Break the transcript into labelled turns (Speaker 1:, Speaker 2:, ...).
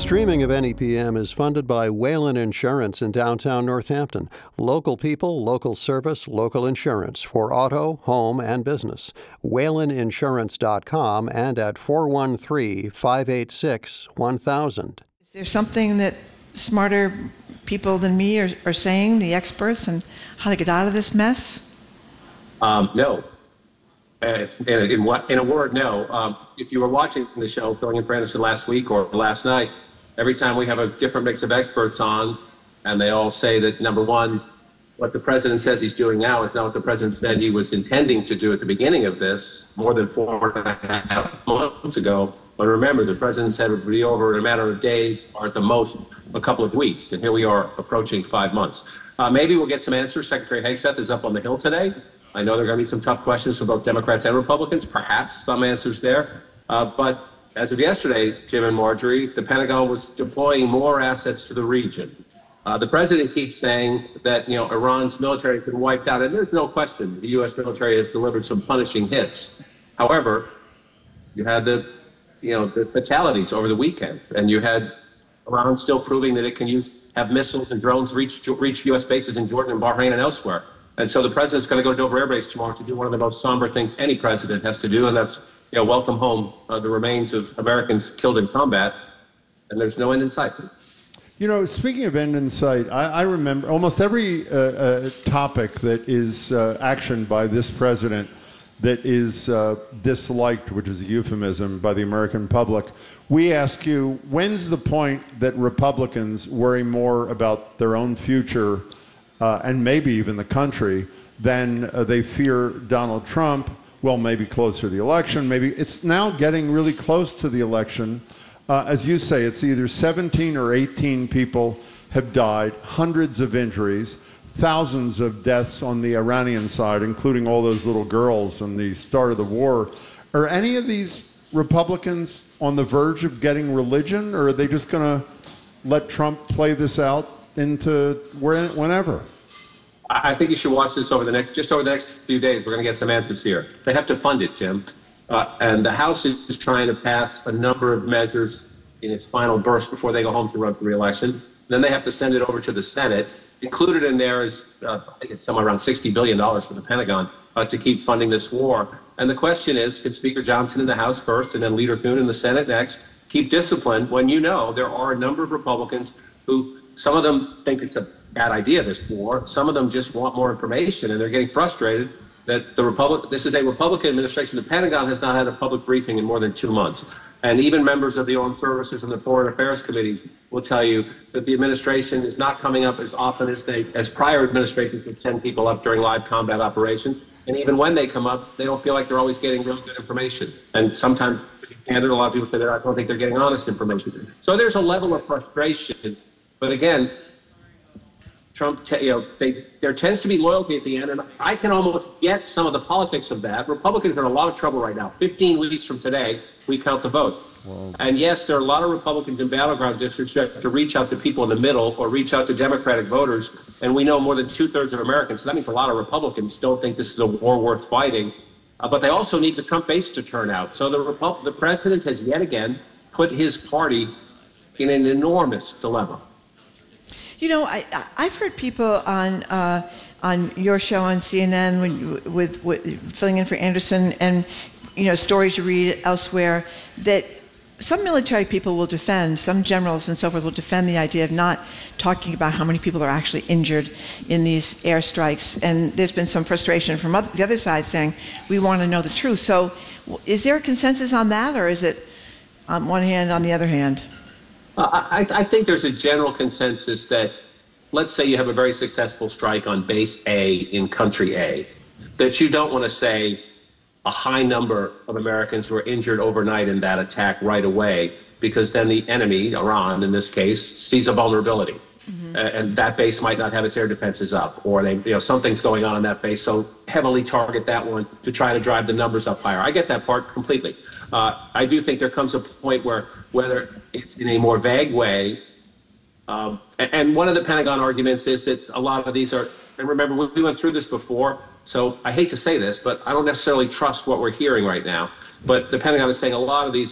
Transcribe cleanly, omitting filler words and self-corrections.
Speaker 1: Streaming of NEPM is funded by Whalen Insurance in downtown Northampton. Local people, local service, local insurance for auto, home, and business. WhalenInsurance.com and at 413-586-1000.
Speaker 2: Is there something that smarter people than me are saying, the experts, on how to get out of this mess?
Speaker 3: No. In a word, no. If you were watching the show, Filling in for Anderson last week or last night, every time we have a different mix of experts on, and they all say that, number one, what the president says he's doing now is not what the president said he was intending to do at the beginning of this, more than 4.5 months ago. But remember, the president said it would be over in a matter of days, or at the most, a couple of weeks. And here we are approaching 5 months. Maybe we'll get some answers. Secretary Hegseth is up on the Hill today. I know there are going to be some tough questions for both Democrats and Republicans, perhaps some answers there. But as of yesterday, Jim and Marjorie, the Pentagon was deploying more assets to the region. The president keeps saying that, Iran's military has been wiped out, and there's no question the U.S. military has delivered some punishing hits. However, you had the fatalities over the weekend, and you had Iran still proving that it can have missiles and drones reach U.S. bases in Jordan and Bahrain and elsewhere. And so the president's going to go to Dover Air Base tomorrow to do one of the most somber things any president has to do, and that's welcome home the remains of Americans killed in combat, and there's no end in sight.
Speaker 4: Speaking of end in sight, I remember almost every topic that is actioned by this president that is disliked, which is a euphemism, by the American public. We ask you, when's the point that Republicans worry more about their own future and maybe even the country than they fear Donald Trump? Well, maybe closer to the election. Maybe it's now getting really close to the election. As you say, it's either 17 or 18 people have died, hundreds of injuries, thousands of deaths on the Iranian side, including all those little girls in the start of the war. Are any of these Republicans on the verge of getting religion, or are they just going to let Trump play this out into whenever?
Speaker 3: I think you should watch this over the next few days. We're going to get some answers here. They have to fund it, Jim. And the House is trying to pass a number of measures in its final burst before they go home to run for re-election. Then they have to send it over to the Senate. Included in there is, I think it's somewhere around $60 billion for the Pentagon to keep funding this war. And the question is, can Speaker Johnson in the House first and then Leader Kuhn in the Senate next keep discipline when there are a number of Republicans who, some of them think it's a bad idea, this war. Some of them just want more information, and they're getting frustrated that this is a Republican administration. The Pentagon has not had a public briefing in more than 2 months. And even members of the Armed Services and the Foreign Affairs Committees will tell you that the administration is not coming up as often as prior administrations would send people up during live combat operations. And even when they come up, they don't feel like they're always getting really good information. And sometimes, and a lot of people say that I don't think they're getting honest information. So there's a level of frustration. But again, Trump, there tends to be loyalty at the end, and I can almost get some of the politics of that. Republicans are in a lot of trouble right now. 15 weeks from today, we count the vote. Wow. And yes, there are a lot of Republicans in battleground districts who have to reach out to people in the middle or reach out to Democratic voters, and we know more than 2/3 of Americans. So that means a lot of Republicans don't think this is a war worth fighting, but they also need the Trump base to turn out. So the president has yet again put his party in an enormous dilemma.
Speaker 2: I've heard people on your show on CNN with Filling in for Anderson and stories you read elsewhere that some military people will defend, some generals and so forth will defend the idea of not talking about how many people are actually injured in these airstrikes. And there's been some frustration from the other side saying, we want to know the truth. So is there a consensus on that, or is it on one hand, on the other hand?
Speaker 3: I think there's a general consensus that, let's say you have a very successful strike on base A in country A, that you don't want to say a high number of Americans were injured overnight in that attack right away, because then the enemy, Iran in this case, sees a vulnerability. Mm-hmm. And that base might not have its air defenses up, or something's going on in that base, so heavily target that one to try to drive the numbers up higher. I get that part completely. I do think there comes a point where, whether it's in a more vague way, and one of the Pentagon arguments is that a lot of these are, and remember, we went through this before, so I hate to say this, but I don't necessarily trust what we're hearing right now. But the Pentagon is saying a lot of these